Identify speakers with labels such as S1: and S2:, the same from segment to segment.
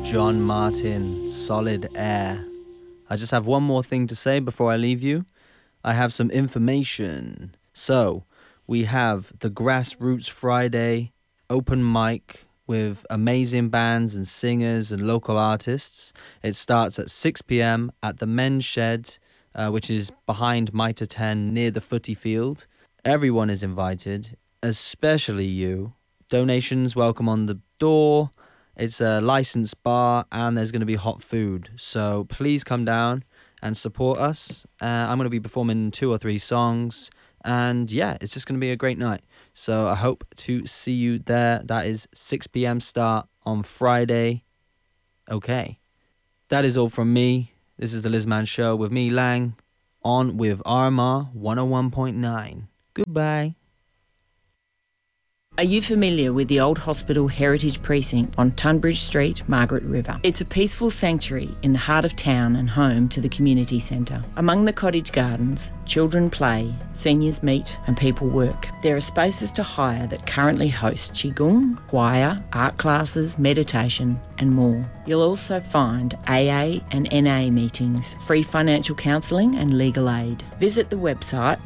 S1: John Martin, Solid Air. I just have one more thing to say before I leave you. I have some information. So, we have the Grassroots Friday open mic with amazing bands and singers and local artists. It starts at 6 p.m. at the Men's Shed, which is behind Mitre 10 near the footy field. Everyone is invited, especially you. Donations welcome on the door. It's a licensed bar and there's going to be hot food. So please come down and support us. I'm going to be performing 2 or 3 songs. And yeah, it's just going to be a great night. So I hope to see you there. That is 6 p.m. start on Friday. Okay. That is all from me. This is the Lizman Show with me, Lang, on with RMR 101.9. Goodbye.
S2: Are you familiar with the Old Hospital Heritage Precinct on Tunbridge Street, Margaret River? It's a peaceful sanctuary in the heart of town and home to the community centre. Among the cottage gardens, children play, seniors meet and people work. There are spaces to hire that currently host Qigong, choir, art classes, meditation and more. You'll also find AA and NA meetings, free financial counselling and legal aid. Visit the website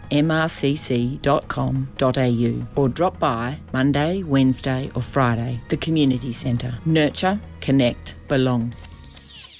S2: mrcc.com.au or drop by Monday, Wednesday or Friday, the Community Centre. Nurture, connect, belong.